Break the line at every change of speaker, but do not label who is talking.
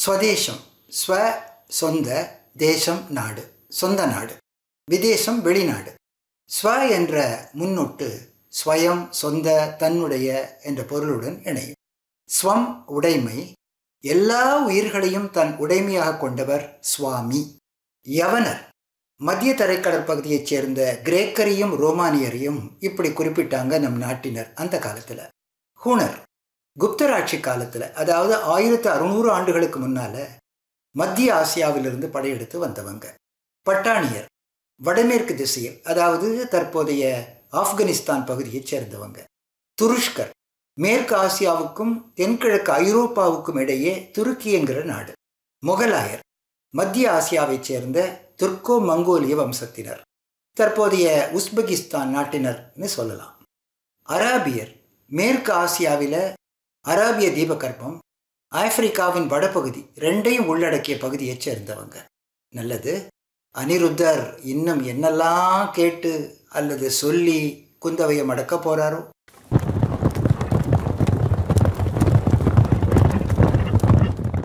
ஸ்வதேசம், ஸ்வ சொந்த, தேசம் நாடு, சொந்த நாடு, விதேசம் வெளிநாடு. ஸ்வ என்ற முன்னொட்டு ஸ்வயம், சொந்த, தன்னுடைய என்ற பொருளுடன் இணையும். ஸ்வம் உடைமை, எல்லா உயிர்களையும் தன் உடைமையாக கொண்டவர் சுவாமி. யவனர், மத்திய தரைக்கடல் பகுதியைச் சேர்ந்த கிரேக்கரையும் ரோமானியரையும் இப்படி குறிப்பிட்டாங்க நம் நாட்டினர் அந்த காலத்தில். ஹூனர், குப்தராட்சி காலத்தில், அதாவது 1600 ஆண்டுகளுக்கு முன்னால மத்திய ஆசியாவிலிருந்து படையெடுத்து வந்தவங்க. பட்டாணியர், வடமேற்கு திசையில், அதாவது தற்போதைய ஆப்கானிஸ்தான் பகுதியைச் சேர்ந்தவங்க. துருஷ்கர், மேற்கு ஆசியாவுக்கும் தென்கிழக்கு ஐரோப்பாவுக்கும் இடையே துருக்கி என்கிற நாடு. முகலாயர், மத்திய ஆசியாவைச் சேர்ந்த துர்க்கோ மங்கோலிய வம்சத்தினர், தற்போதைய உஸ்பெகிஸ்தான் நாட்டினர்னு சொல்லலாம். அராபியர், மேற்கு ஆசியாவில் அராபிய தீபகற்பம், ஆப்பிரிக்காவின் வடபகுதி ரெண்டையும் உள்ளடக்கிய பகுதியைச் சேர்ந்தவங்க. நல்லது, அனிருத்தர் இன்னும் என்னெல்லாம் கேட்டு அல்லது சொல்லி குந்தவையை மடக்க போறாரோ?